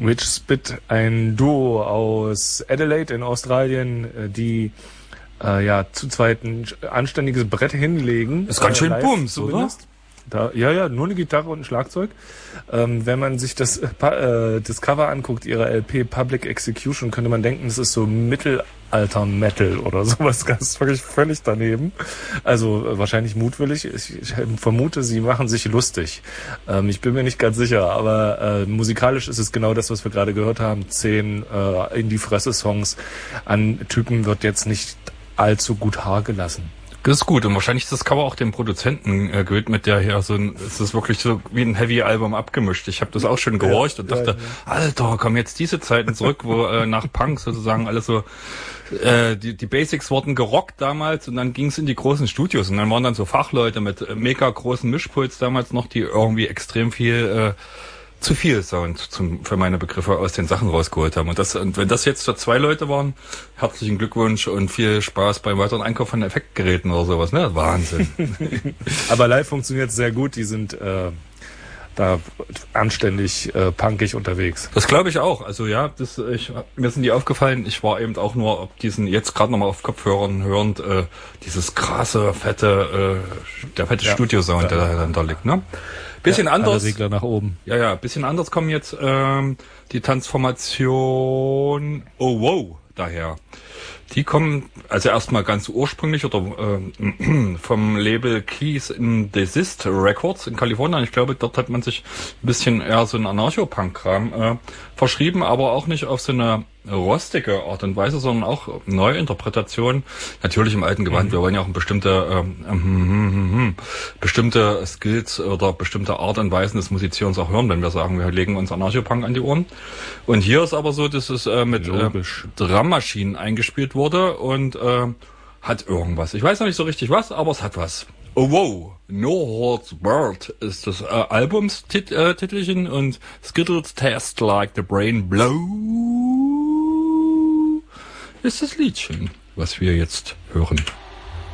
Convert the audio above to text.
Witch Spit, ein Duo aus Adelaide in Australien, die zu zweit ein anständiges Brett hinlegen. Das ist ganz schön Bums, oder? Ja, nur eine Gitarre und ein Schlagzeug. Wenn man sich das Cover anguckt, ihre LP Public Execution, könnte man denken, das ist so Mittelalter-Metal oder sowas, ganz wirklich völlig daneben. Also wahrscheinlich mutwillig. Ich vermute, sie machen sich lustig. Ich bin mir nicht ganz sicher, aber musikalisch ist es genau das, was wir gerade gehört haben. 10 In-die-Fresse-Songs an Typen wird jetzt nicht allzu gut Haar gelassen. Das ist gut und wahrscheinlich ist das Cover auch dem Produzenten gewidmet, der hier es ist wirklich so wie ein Heavy-Album abgemischt. Ich habe das auch schon gehorcht und dachte, Alter, kommen jetzt diese Zeiten zurück, wo nach Punk sozusagen alles so die Basics wurden gerockt damals und dann ging es in die großen Studios und dann waren dann so Fachleute mit mega großen Mischpuls damals noch, die irgendwie extrem viel zu viel Sound für meine Begriffe aus den Sachen rausgeholt haben. Und wenn das jetzt so 2 Leute waren, herzlichen Glückwunsch und viel Spaß beim weiteren Einkauf von Effektgeräten oder sowas. Ne? Wahnsinn. Aber live funktioniert es sehr gut. Die sind da anständig punkig unterwegs. Das glaube ich auch. Also ja, mir sind die aufgefallen. Ich war eben auch nur jetzt gerade nochmal auf Kopfhörern hörend, dieses krasse, fette Studiosound, der dann da liegt. Ne? Bisschen anders. Regler nach oben. Ja, bisschen anders kommen jetzt die Transformation Oh Wow daher. Die kommen also erstmal ganz ursprünglich oder vom Label Keys in Desist Records in Kalifornien. Ich glaube, dort hat man sich ein bisschen eher so einen Anarcho-Punk-Kram verschrieben, aber auch nicht auf so eine rostige Art und Weise, sondern auch Neuinterpretationen. Natürlich im alten Gewand. Wir wollen ja auch bestimmte Skills oder bestimmte Art und Weisen des Musizierens auch hören, wenn wir sagen, wir legen uns Anarcho-Punk an die Ohren. Und hier ist aber so, dass es mit Drummaschinen eingespielt wurde und hat irgendwas. Ich weiß noch nicht so richtig was, aber es hat was. Oh wow, No Holds Barred ist das Albumstitelchen und Skittles Test Like the Brain Blow ist das Liedchen, was wir jetzt hören.